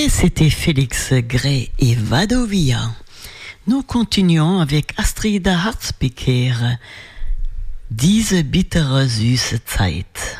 Et c'était Félix Gray et Vadovia. Nous continuons avec Astrid Hartspiker. Diese bittere süße Zeit.